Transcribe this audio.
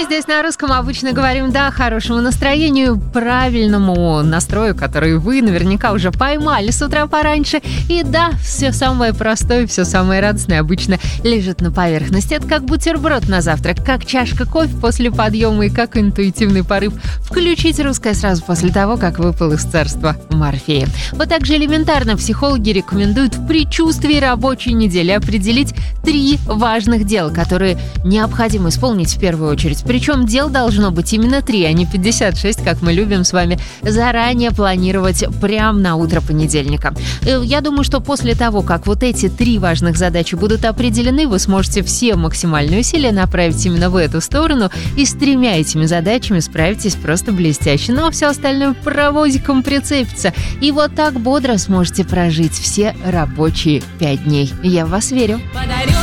Мы здесь на русском обычно говорим «да» хорошему настроению, правильному настрою, который вы наверняка уже поймали с утра пораньше. И да, все самое простое, все самое радостное обычно лежит на поверхности. Это как бутерброд на завтрак, как чашка кофе после подъема и как интуитивный порыв включить русское сразу после того, как выпал из царства Морфея. Вот так же элементарно психологи рекомендуют в предчувствии рабочей недели определить 3 важных дела, которые необходимо исполнить в первую очередь. Причем дел должно быть именно 3, а не 56, как мы любим с вами заранее планировать прямо на утро понедельника. Я думаю, что после того, как вот эти 3 важных задачи будут определены, вы сможете все максимальные усилия направить именно в эту сторону, и с 3 этими задачами справитесь просто блестяще. Ну а все остальное паровозиком прицепится. И вот так бодро сможете прожить все рабочие 5 дней. Я в вас верю.